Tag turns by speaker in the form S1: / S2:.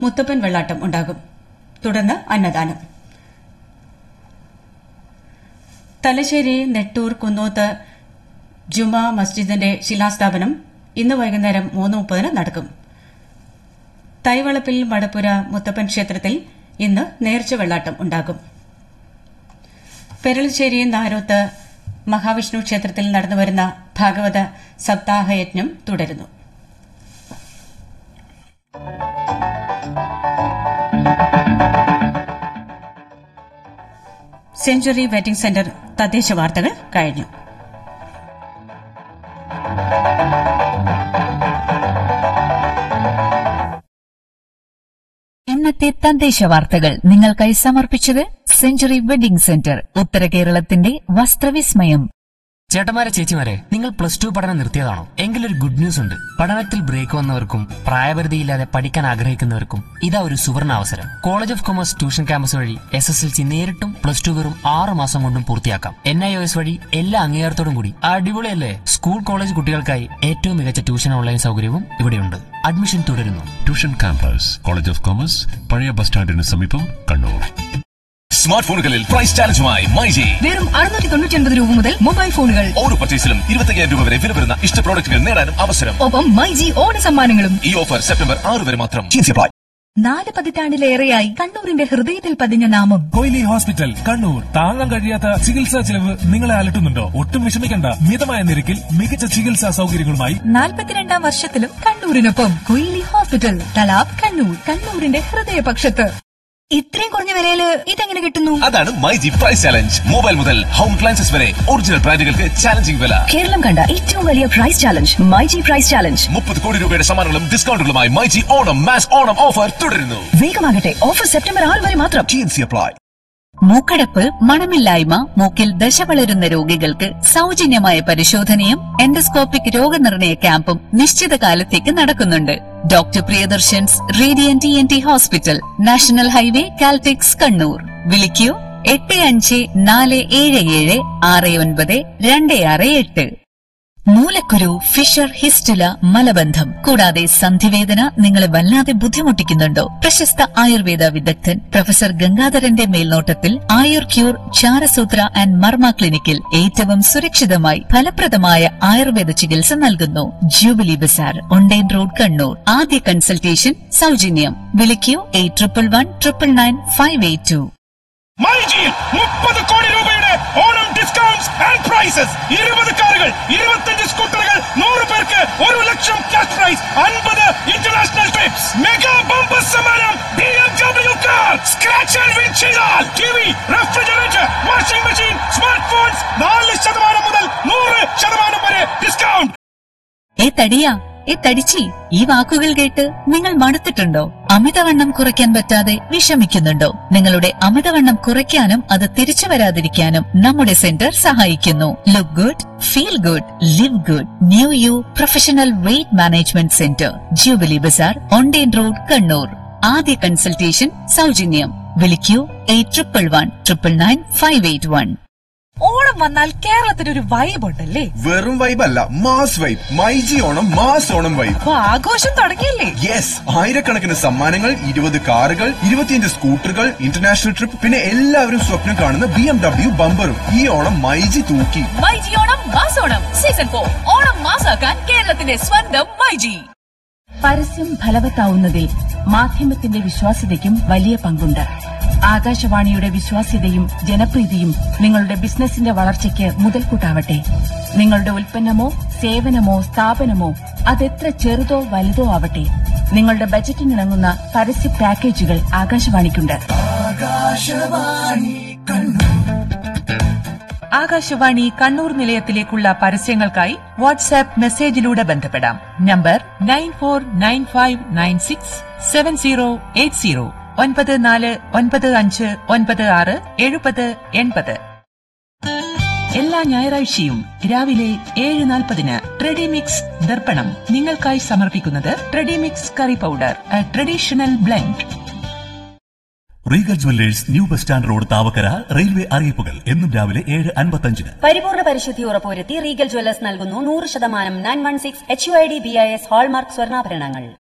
S1: മുത്തപ്പൻ വെള്ളാട്ടം ഉണ്ടാകും. തുടർന്ന് അന്നദാനം. തലശ്ശേരി നെട്ടൂർ കുന്നോത്ത് ജുമാ മസ്ജിദിന്റെ ശിലാസ്ഥാപനം ഇന്ന് വൈകുന്നേരം 3:30 നടക്കും. തൈവളപ്പിൽ മടപ്പുര മുത്തപ്പൻ ക്ഷേത്രത്തിൽ ഇന്ന് നേർച്ച വെള്ളാട്ടം ഉണ്ടാകും. പെരളശ്ശേരി നാരോത്ത് മഹാവിഷ്ണു ക്ഷേത്രത്തിൽ നടന്നുവരുന്ന ഭാഗവത സപ്താഹയജ്ഞം തുടരുന്നു. സെഞ്ചുറി വെഡിംഗ് സെന്റർ തദ്ദേശ വാർത്തകൾ കഴിഞ്ഞു.
S2: ഇന്നത്തെ തദ്ദേശ വാർത്തകൾ നിങ്ങൾക്കായി സമർപ്പിച്ചത് സെഞ്ചുറി വെഡിംഗ് സെന്റർ, ഉത്തര കേരളത്തിന്റെ വസ്ത്രവിസ്മയം.
S3: ചേട്ടന്മാരെ, ചേച്ചിമാരെ, നിങ്ങൾ +2 പഠനം നിർത്തിയതാണോ? എങ്കിലൊരു ഗുഡ് ന്യൂസ് ഉണ്ട്. പഠനത്തിൽ ബ്രേക്ക് വന്നവർക്കും പ്രായപരിധിയില്ലാതെ പഠിക്കാൻ ആഗ്രഹിക്കുന്നവർക്കും ഇതാ ഒരു സുവർണ അവസരം. College of commerce tuition campus വഴി SSLC നേരിട്ടും +2 വെറും 6 മാസം കൊണ്ടും പൂർത്തിയാക്കാം. NIOS വഴി എല്ലാ അംഗീകാരത്തോടും കൂടി. അടിപൊളിയല്ലേ? സ്കൂൾ കോളേജ് കുട്ടികൾക്കായി ഏറ്റവും മികച്ച ട്യൂഷൻ ഓൺലൈൻ സൗകര്യവും ഇവിടെയുണ്ട്. അഡ്മിഷൻ തുടരുന്നു.
S4: Tuition campus, college of commerce, പഴയ ബസ് സ്റ്റാൻഡിന് സമീപം, കണ്ണൂർ.
S5: സ്മാർട്ട് ഫോണുകളിൽ പ്രൈസ് ചാലഞ്ചുമായി മൈജി.
S2: വെറും 699 രൂപ മുതൽ മൊബൈൽ ഫോണുകൾ.
S5: ഓരോ പർച്ചേസിലും 25,000 രൂപ വരെ വില വരുന്ന ഇഷ്ട പ്രോഡക്റ്റുകൾ നേടാനും അവസരം.
S2: ഒപ്പം മൈജി ഓണ സമ്മാനങ്ങളും.
S5: ഈ ഓഫർ സെപ്റ്റംബർ 6 വരെ മാത്രം.
S2: 4 പതിറ്റാണ്ടിലേറെയായി കണ്ണൂരിന്റെ ഹൃദയത്തിൽ പതിഞ്ഞ നാമം
S6: കൊയിലി ഹോസ്പിറ്റൽ, കണ്ണൂർ. താങ്ങാൻ കഴിയാത്ത ചികിത്സാ ചെലവ് നിങ്ങളെ അലട്ടുന്നുണ്ടോ? ഒട്ടും വിഷമിക്കണ്ട. മിതമായ നിരക്കിൽ മികച്ച ചികിത്സാ സൗകര്യങ്ങളുമായി
S2: 42ാം വർഷത്തിലും കണ്ണൂരിനൊപ്പം കൊയിലി ഹോസ്പിറ്റൽ, തലാബ്, കണ്ണൂർ. കണ്ണൂരിന്റെ ഹൃദയപക്ഷത്ത്. ഇത്രയും കുറഞ്ഞ വിലയില് ഇതെങ്ങനെ കിട്ടുന്നു?
S5: അതാണ് മൈജി പ്രൈസ് ചാലഞ്ച്. മൊബൈൽ മുതൽ ഹോം അപ്ലയൻസസ് വരെ ഒറിജിനൽ ബ്രാൻഡുകൾക്ക് ചാലഞ്ചിങ് വില.
S2: കേരളം കണ്ട ഏറ്റവും വലിയ price challenge myG price challenge.
S5: 30 കോടി രൂപയുടെ സമ്മാനങ്ങളും ഡിസ്കൗണ്ടുകളുമായി മൈജി ഓണം മാസ് ഓണം ഓഫർ തുടരുന്നു.
S2: വേഗമാകട്ടെ, ഓഫർ സെപ്റ്റംബർ 6 വരെ മാത്രം.
S5: TNC apply.
S2: മൂക്കടപ്പ്, മണമില്ലായ്മ, മൂക്കിൽ ദശ വളരുന്ന രോഗികൾക്ക് സൗജന്യമായ പരിശോധനയും എൻഡോസ്കോപ്പിക് രോഗനിർണയ ക്യാമ്പും നിശ്ചിത കാലത്തേക്ക് നടക്കുന്നുണ്ട്. Doctor Priyadarshan's Radiant ENT hospital, national highway, Caltex, Kannur. വിളിക്കൂ 8547769268. മൂലക്കുരു, ഫിഷർ, ഹിസ്റ്റുല, മലബന്ധം കൂടാതെ സന്ധിവേദന നിങ്ങളെ വല്ലാതെ ബുദ്ധിമുട്ടിക്കുന്നുണ്ടോ? പ്രശസ്ത ആയുർവേദ വിദഗ്ധൻ പ്രൊഫസർ ഗംഗാധരന്റെ മേൽനോട്ടത്തിൽ ആയുർ ക്യൂർ ചാരസൂത്ര ആൻഡ് മർമ്മ ക്ലിനിക്കിൽ ഏറ്റവും സുരക്ഷിതമായി ഫലപ്രദമായ ആയുർവേദ ചികിത്സ നൽകുന്നു. Jubilee Bazar, online road, Kannur. ആദ്യ കൺസൾട്ടേഷൻ സൗജന്യം. വിളിക്കൂ 81999582.
S5: മൈജിയിൽ 30 കോടി രൂപയുടെ ഓണം ഡിസ്കൗണ്ട്സ് ആൻഡ് പ്രൈസസ്. 20 കാറുകൾ, 25 സ്കൂട്ടറുകൾ, 100 പേർക്ക് 1 ലക്ഷം cash prize, 50 international TRIPS. Mega bumper സമ്മാനം BMW car. Scratch and win ചെയ്താൽ TV, refrigerator, washing machine, smart phones 4% മുതൽ 100% വരെ ഡിസ്കൗണ്ട്.
S2: തടിച്ചി, ഈ വാക്കുകൾ കേട്ട് നിങ്ങൾ മടുത്തിട്ടുണ്ടോ? അമിതവണ്ണം കുറയ്ക്കാൻ പറ്റാതെ വിഷമിക്കുന്നുണ്ടോ? നിങ്ങളുടെ അമിതവണ്ണം കുറയ്ക്കാനും അത് തിരിച്ചു വരാതിരിക്കാനും നമ്മുടെ സെന്റർ സഹായിക്കുന്നു. Look good, feel good, live good. New U professional weight management centre, jubilee Bazar, online road, Kannur. ആദ്യ കൺസൾട്ടേഷൻ സൗജന്യം. വിളിക്കൂ 8111999581.
S7: ഓണം വന്നാൽ കേരളത്തിനൊരു വൈബ് ഉണ്ടല്ലേ?
S5: വെറും വൈബ് അല്ല, mass vibe. MyG Onam mass Onam vibe.
S7: അപ്പൊ ആഘോഷം തുടങ്ങിയല്ലേ?
S5: യെസ്, ആയിരക്കണക്കിന് സമ്മാനങ്ങൾ, 20 കാറുകൾ, 25 സ്കൂട്ടറുകൾ, ഇന്റർനാഷണൽ ട്രിപ്പ്, പിന്നെ എല്ലാവരും സ്വപ്നം കാണുന്ന BMW ബമ്പറും. ഈ ഓണം മൈജി തൂക്കി.
S7: MyG Onam mass Onam season 4. ഓണം മാസാക്കാൻ കേരളത്തിന്റെ സ്വന്തം മൈജി.
S8: പരസ്യം ഫലവത്താവുന്നതിൽ മാധ്യമത്തിന്റെ വിശ്വാസ്യതയ്ക്കും വലിയ പങ്കുണ്ട്. ആകാശവാണിയുടെ വിശ്വാസ്യതയും ജനപ്രീതിയും നിങ്ങളുടെ ബിസിനസിന്റെ വളർച്ചയ്ക്ക് മുതൽക്കൂട്ടാവട്ടെ. നിങ്ങളുടെ ഉൽപ്പന്നമോ സേവനമോ സ്ഥാപനമോ അതെത്ര ചെറുതോ വലുതോ ആവട്ടെ, നിങ്ങളുടെ ബജറ്റിനിണങ്ങുന്ന പരസ്യ പാക്കേജുകൾ ആകാശവാണിക്കുണ്ട്.
S7: ആകാശവാണി കണ്ണൂർ നിലയത്തിലേക്കുള്ള പരസ്യങ്ങൾക്കായി വാട്സ്ആപ്പ് മെസ്സേജിലൂടെ ബന്ധപ്പെടാം. നമ്പർ 9495967080 9495967080. എല്ലാ ഞായറാഴ്ചയും രാവിലെ 7:40 ട്രെഡിമിക്സ് ദർപ്പണം നിങ്ങൾക്കായി സമർപ്പിക്കുന്നത് ട്രെഡിമിക്സ് curry powder, traditional blend.
S9: Regal jewellers, new bus stand road, Thavakkara. Railway അറിയിപ്പുകൾ എന്നും രാവിലെ 7:55.
S10: പരിപൂർണ പരിശുദ്ധി ഉറപ്പുവരുത്തി റീഗൽ ജുവല്ലേഴ്സ് നൽകുന്നു 100% 916 HUID BIS ഹാൾമാർക്ക് സ്വർണ്ണാഭരണങ്ങൾ.